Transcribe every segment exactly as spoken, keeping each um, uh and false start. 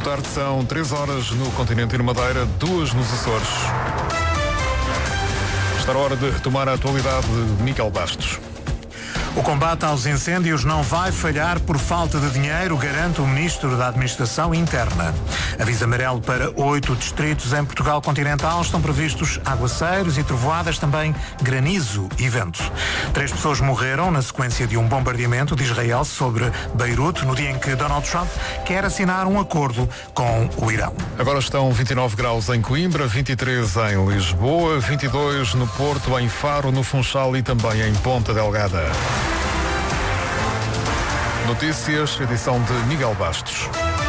Boa tarde, são três horas no continente e na Madeira, duas nos Açores. Está na hora de retomar a atualidade de Miguel Bastos. O combate aos incêndios não vai falhar por falta de dinheiro, garante o Ministro da Administração Interna. Aviso amarelo para oito distritos em Portugal continental. Estão previstos aguaceiros e trovoadas, também granizo e vento. Três pessoas morreram na sequência de um bombardeamento de Israel sobre Beirute, no dia em que Donald Trump quer assinar um acordo com o Irão. Agora estão vinte e nove graus em Coimbra, vinte e três em Lisboa, vinte e dois no Porto, em Faro, no Funchal e também em Ponta Delgada. Notícias, edição de Miguel Bastos.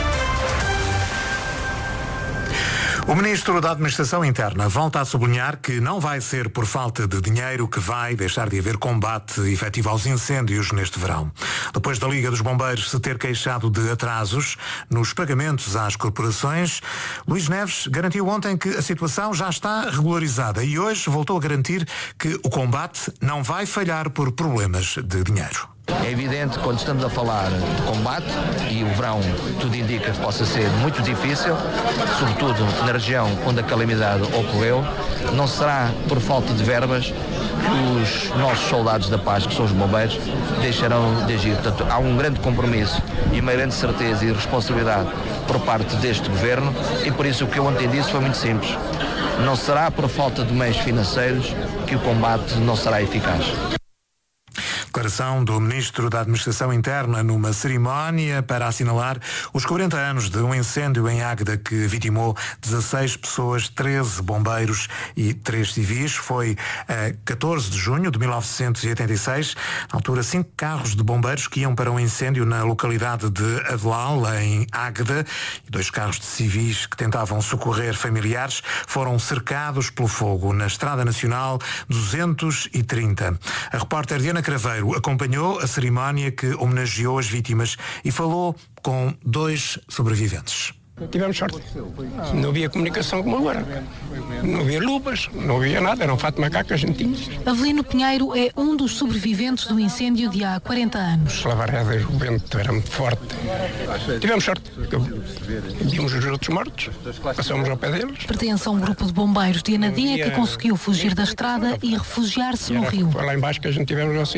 O Ministro da Administração Interna volta a sublinhar que não vai ser por falta de dinheiro que vai deixar de haver combate efetivo aos incêndios neste verão. Depois da Liga dos Bombeiros se ter queixado de atrasos nos pagamentos às corporações, Luís Neves garantiu ontem que a situação já está regularizada e hoje voltou a garantir que o combate não vai falhar por problemas de dinheiro. É evidente, quando estamos a falar de combate, e o verão tudo indica que possa ser muito difícil, sobretudo na região onde a calamidade ocorreu, não será por falta de verbas que os nossos soldados da paz, que são os bombeiros, deixarão de agir. Portanto, há um grande compromisso e uma grande certeza e responsabilidade por parte deste governo, e por isso o que eu ontem disse foi muito simples. Não será por falta de meios financeiros que o combate não será eficaz. Declaração do Ministro da Administração Interna numa cerimónia para assinalar os quarenta anos de um incêndio em Águeda que vitimou dezasseis pessoas, treze bombeiros e três civis. Foi a catorze de junho de mil novecentos e oitenta e seis. Na altura, cinco carros de bombeiros que iam para um incêndio na localidade de Adelal, em Águeda, e dois carros de civis que tentavam socorrer familiares foram cercados pelo fogo na Estrada Nacional duzentos e trinta. A repórter Diana Craveiro acompanhou a cerimónia que homenageou as vítimas e falou com dois sobreviventes. Tivemos sorte. Não havia comunicação como agora. Não havia luvas, não havia nada, era um fato de macaco que a gente tinha. Avelino Pinheiro é um dos sobreviventes do incêndio de há quarenta anos. Lava redes, o vento era muito forte. Tivemos sorte. Vimos os outros mortos, passamos ao pé deles. Pertence a um grupo de bombeiros de Anadia que conseguiu fugir da estrada e refugiar-se no rio. Foi lá embaixo que a gente tivemos